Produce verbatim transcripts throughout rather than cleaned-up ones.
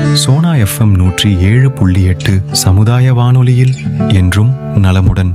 Sona FM நூற்றி ஏழு புள்ளி எட்டு சமுதாய வானொலியில் என்றும் நலமுடன்.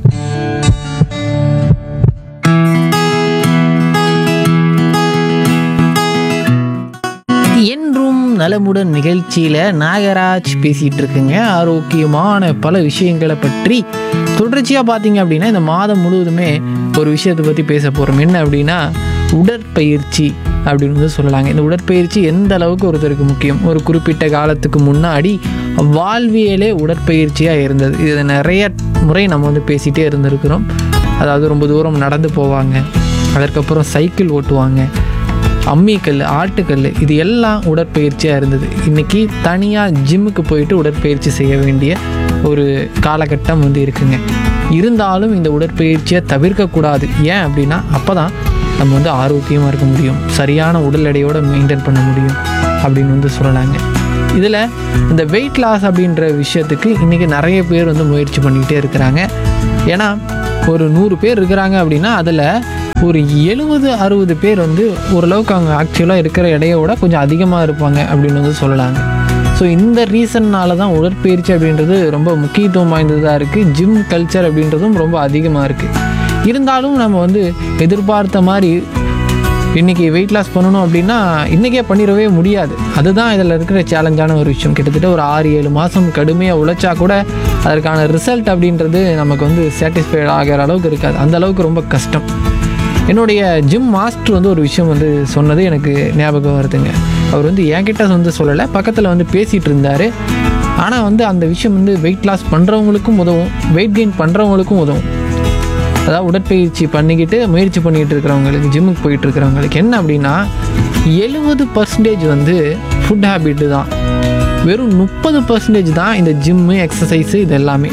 என்றும் நலமுடன் நிகழ்ச்சியில் நாகராஜ் பேசிகிட்டு இருக்குங்க. ஆரோக்கியமான பல விஷயங்களை பற்றி தொடர்ச்சியாக பார்த்தீங்க அப்படின்னா இந்த மாதம் முழுவதுமே ஒரு விஷயத்தை பற்றி பேச போகிறோம். என்ன அப்படின்னா உடற்பயிற்சி அப்படின்னு வந்து சொல்லலாங்க. இந்த உடற்பயிற்சி எந்த அளவுக்கு ஒருத்தருக்கு முக்கியம். ஒரு குறிப்பிட்ட காலத்துக்கு முன்னாடி வாழ்வியலே உடற்பயிற்சியாக இருந்தது. இது நிறைய முறை நம்ம வந்து பேசிகிட்டே இருந்திருக்கிறோம். அதாவது ரொம்ப தூரம் நடந்து போவாங்க, அதற்கப்புறம் சைக்கிள் ஓட்டுவாங்க, அம்மிக்கல், ஆட்டுக்கல், இது எல்லாம் உடற்பயிற்சியாக இருந்தது. இன்றைக்கி தனியாக ஜிம்முக்கு போயிட்டு உடற்பயிற்சி செய்ய வேண்டிய ஒரு காலகட்டம் வந்து இருக்குங்க. இருந்தாலும் இந்த உடற்பயிற்சியை தவிர்க்கக்கூடாது. ஏன் அப்படின்னா அப்போ தான் நம்ம வந்து ஆரோக்கியமாக இருக்க முடியும், சரியான உடல் எடையோடு மெயின்டைன் பண்ண முடியும் அப்படின்னு வந்து சொல்லலாங்க. இதில் இந்த வெயிட் லாஸ் அப்படின்ற விஷயத்துக்கு இன்றைக்கி நிறைய பேர் வந்து முயற்சி பண்ணிக்கிட்டே இருக்கிறாங்க. ஏன்னா ஒரு நூறு பேர் இருக்கிறாங்க அப்படின்னா அதில் ஒரு எழுபது அறுபது பேர் வந்து ஓரளவுக்கு அவங்க ஆக்சுவலாக இருக்கிற எடையோட கொஞ்சம் அதிகமாக இருப்பாங்க அப்படின்னு வந்து சொல்லலாங்க. ஸோ இந்த ரீசன்னால் தான் உடற்பயிற்சி அப்படின்றது ரொம்ப முக்கியத்துவம் வாய்ந்ததாக இருக்குது. ஜிம் கல்ச்சர் அப்படின்றதும் ரொம்ப அதிகமாக இருக்குது. இருந்தாலும் நம்ம வந்து எதிர்பார்த்த மாதிரி இன்றைக்கி வெயிட் லாஸ் பண்ணணும் அப்படின்னா இன்றைக்கே பண்ணிடவே முடியாது. அதுதான் இதில் இருக்கிற சேலஞ்சான ஒரு விஷயம். கிட்டத்தட்ட ஒரு ஆறு ஏழு மாதம் கடுமையாக உழைச்சா கூட அதற்கான ரிசல்ட் அப்படின்றது நமக்கு வந்து சாட்டிஸ்ஃபைட் ஆகிற அளவுக்கு இருக்காது. அந்த அளவுக்கு ரொம்ப கஷ்டம். என்னுடைய ஜிம் மாஸ்டர் வந்து ஒரு விஷயம் வந்து சொன்னது எனக்கு ஞாபகம் வருதுங்க. அவர் வந்து என்கிட்ட வந்து சொல்லலை, பக்கத்தில் வந்து பேசிகிட்டு இருந்தார். ஆனால் வந்து அந்த விஷயம் வந்து வெயிட் லாஸ் பண்ணுறவங்களுக்கும் உதவும், வெயிட் கெயின் பண்ணுறவங்களுக்கும் உதவும். அதாவது உடற்பயிற்சி பண்ணிக்கிட்டு முயற்சி பண்ணிக்கிட்டு இருக்கிறவங்களுக்கு, ஜிம்முக்கு போயிட்டு இருக்கிறவங்களுக்கு என்ன அப்படின்னா எழுபது பர்சன்டேஜ் வந்து ஃபுட் ஹேபிட்டு தான், வெறும் முப்பது பர்சன்டேஜ் தான் இந்த ஜிம்மு, எக்ஸசைஸு, இது எல்லாமே.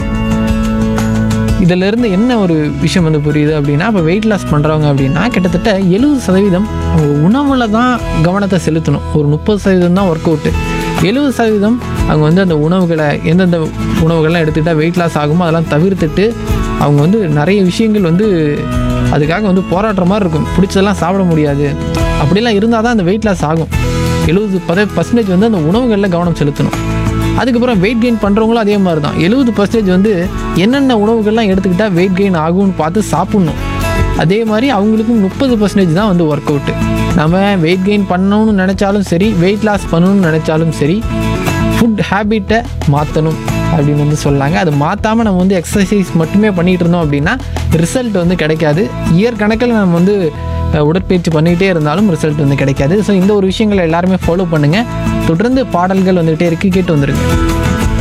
இதிலேருந்து என்ன ஒரு விஷயம் வந்து புரியுது அப்படின்னா, இப்போ வெயிட் லாஸ் பண்ணுறவங்க அப்படின்னா கிட்டத்தட்ட எழுபது சதவீதம் அவங்க உணவில் தான் கவனத்தை செலுத்தணும். ஒரு முப்பது சதவீதம் தான் ஒர்க் அவுட்டு, எழுபது சதவீதம் அவங்க வந்து அந்த உணவுகளை எந்தெந்த உணவுகள்லாம் எடுத்துக்கிட்டால் வெயிட் லாஸ் ஆகுமோ அதெல்லாம் தவிர்த்துட்டு அவங்க வந்து நிறைய விஷயங்கள் வந்து அதுக்காக வந்து போராடுற மாதிரி இருக்கும். பிடிச்சதெல்லாம் சாப்பிட முடியாது, அப்படிலாம் இருந்தால் தான் அந்த வெயிட் லாஸ் ஆகும். எழுபது பத பர்சன்டேஜ் வந்து அந்த உணவுகளில் கவனம் செலுத்தணும். அதுக்கப்புறம் வெயிட் கெயின் பண்ணுறவங்களும் அதே மாதிரி தான். எழுபது பர்சன்டேஜ் வந்து என்னென்ன உணவுகள்லாம் எடுத்துக்கிட்டால் வெயிட் கெயின் ஆகும்னு பார்த்து சாப்பிட்ணும். அதே மாதிரி அவங்களுக்கும் முப்பது பர்சன்டேஜ் தான் வந்து ஒர்க் அவுட்டு. நம்ம வெயிட் கெயின் பண்ணணும்னு நினச்சாலும் சரி, வெயிட் லாஸ் பண்ணணும்னு நினச்சாலும் சரி, ஃபுட் ஹேபிட்டை மாற்றணும் அப்படின்னு வந்து சொல்லாங்க. அது மாற்றாமல் நம்ம வந்து எக்ஸசைஸ் மட்டுமே பண்ணிகிட்டு இருந்தோம் அப்படின்னா ரிசல்ட் வந்து கிடைக்காது. இயர் கணக்கில் நம்ம வந்து உடற்பயிற்சி பண்ணிக்கிட்டே இருந்தாலும் ரிசல்ட் வந்து கிடைக்காது. ஸோ இந்த ஒரு விஷயங்களை எல்லாருமே ஃபாலோ பண்ணுங்கள். தொடர்ந்து பாடல்கள் வந்துகிட்டே இருக்குது, கேட்டு வந்துருங்க.